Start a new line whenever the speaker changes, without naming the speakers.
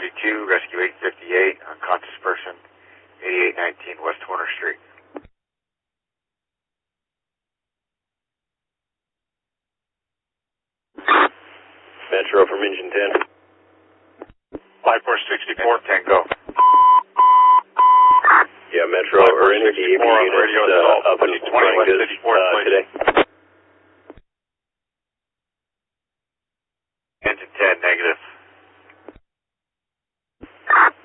92, rescue 858, unconscious person, 8819 West Horner Street.
Metro from engine 10.
5464, 10 go.
Yeah, Metro or any of the AV units up and running good today.
Engine 10, negative.